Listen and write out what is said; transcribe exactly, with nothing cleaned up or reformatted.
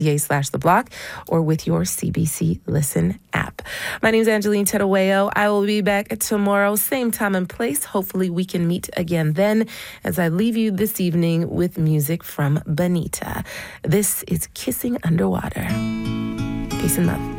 yay slash the block, or with your C B C Listen app. My name is Angeline Terueo. I will be back tomorrow, same time and place. Hopefully we can meet again then, as I leave you this evening with music from Bonita. This is Kissing Underwater. Peace and love.